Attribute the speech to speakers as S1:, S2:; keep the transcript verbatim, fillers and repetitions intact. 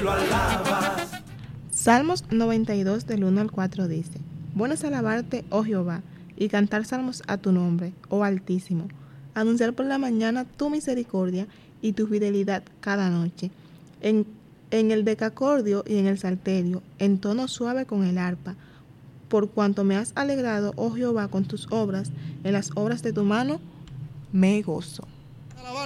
S1: lo alabas.
S2: Salmos noventa y dos del uno al cuatro dice: Bueno es alabarte, oh Jehová, y cantar salmos a tu nombre, oh Altísimo. Anunciar por la mañana tu misericordia y tu fidelidad cada noche. En, en el decacordio y en el salterio, en tono suave con el arpa. Por cuanto me has alegrado, oh Jehová, con tus obras, en las obras de tu mano me gozo.